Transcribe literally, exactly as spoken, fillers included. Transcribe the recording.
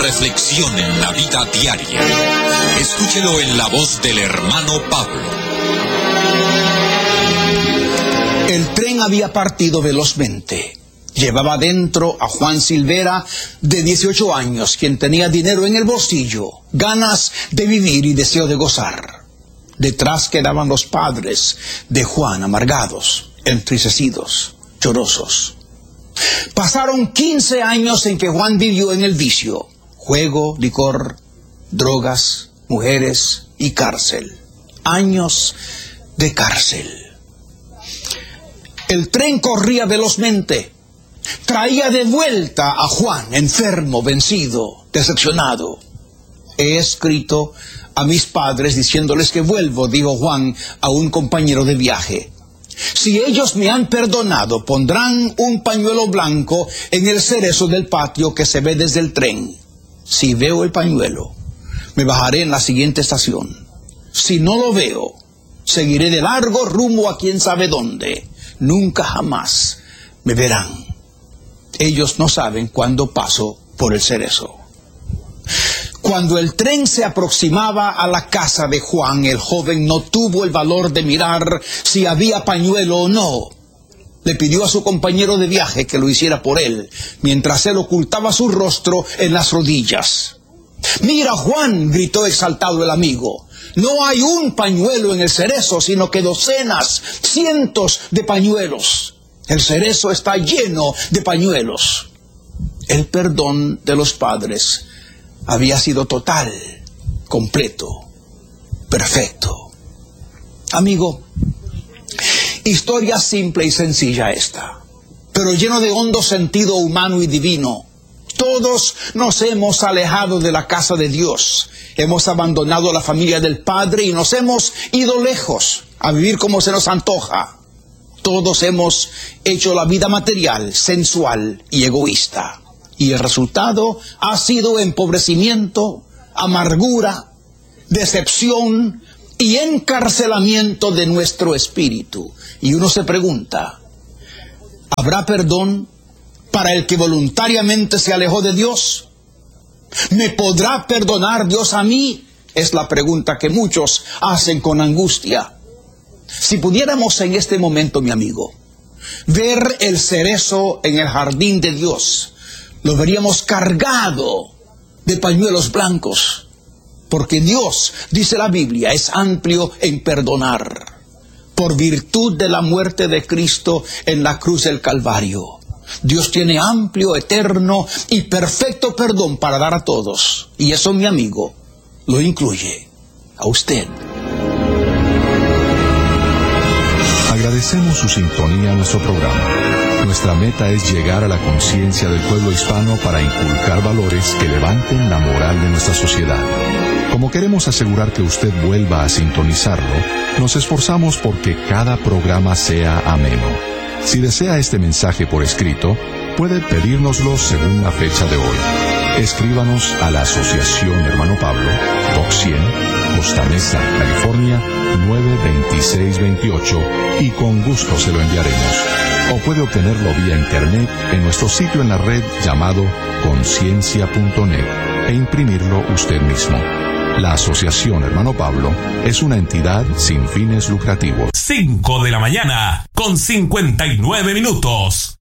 Reflexión en la vida diaria. Escúchelo en la voz del hermano Pablo. El tren había partido velozmente. Llevaba dentro a Juan Silvera, de dieciocho años, quien tenía dinero en el bolsillo, ganas de vivir y deseo de gozar. Detrás quedaban los padres de Juan, amargados, entristecidos, llorosos. Pasaron quince años en que Juan vivió en el vicio: juego, licor, drogas, mujeres y cárcel. Años de cárcel. El tren corría velozmente. Traía de vuelta a Juan, enfermo, vencido, decepcionado. He escrito a mis padres diciéndoles que vuelvo, dijo Juan a un compañero de viaje. Si ellos me han perdonado, pondrán un pañuelo blanco en el cerezo del patio que se ve desde el tren. Si veo el pañuelo, me bajaré en la siguiente estación. Si no lo veo, seguiré de largo rumbo a quién sabe dónde. Nunca jamás me verán. Ellos no saben cuándo paso por el cerezo. Cuando el tren se aproximaba a la casa de Juan, el joven no tuvo el valor de mirar si había pañuelo o no. Le pidió a su compañero de viaje que lo hiciera por él, mientras él ocultaba su rostro en las rodillas. «Mira, Juan», gritó exaltado el amigo, «no hay un pañuelo en el cerezo, sino que docenas, cientos de pañuelos. El cerezo está lleno de pañuelos». El perdón de los padres había sido total, completo, perfecto. Amigo, historia simple y sencilla esta, pero lleno de hondo sentido humano y divino. Todos nos hemos alejado de la casa de Dios, hemos abandonado la familia del Padre y nos hemos ido lejos a vivir como se nos antoja. Todos hemos hecho la vida material, sensual y egoísta. Y el resultado ha sido empobrecimiento, amargura, decepción y encarcelamiento de nuestro espíritu. Y uno se pregunta, ¿habrá perdón para el que voluntariamente se alejó de Dios? ¿Me podrá perdonar Dios a mí? Es la pregunta que muchos hacen con angustia. Si pudiéramos en este momento, mi amigo, ver el cerezo en el jardín de Dios, lo veríamos cargado de pañuelos blancos, porque Dios, dice la Biblia, es amplio en perdonar, por virtud de la muerte de Cristo en la cruz del Calvario. Dios tiene amplio, eterno y perfecto perdón para dar a todos, y eso, mi amigo, lo incluye a usted. Agradecemos su sintonía a nuestro programa. Nuestra meta es llegar a la conciencia del pueblo hispano para inculcar valores que levanten la moral de nuestra sociedad. Como queremos asegurar que usted vuelva a sintonizarlo, nos esforzamos porque cada programa sea ameno. Si desea este mensaje por escrito, puede pedírnoslo según la fecha de hoy. Escríbanos a la Asociación Hermano Pablo, Box cien, Costa Mesa, California, nueve veintiséis veintiocho, y con gusto se lo enviaremos. O puede obtenerlo vía internet en nuestro sitio en la red llamado conciencia punto net e imprimirlo usted mismo. La Asociación Hermano Pablo es una entidad sin fines lucrativos. cinco de la mañana con cincuenta y nueve minutos.